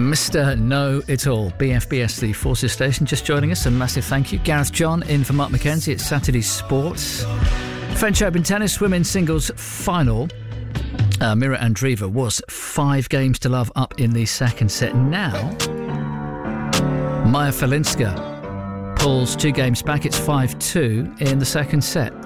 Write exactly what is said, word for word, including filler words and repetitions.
Mister Know It All, B F B S, the Forces Station, just joining us. A massive thank you. Gareth John in for Mark McKenzie at Saturday Sports. French Open Tennis Women's Singles Final. Uh, Mira Andreeva was five games to love up in the second set. Now, Maya Falinska pulls two games back. It's five two in the second set.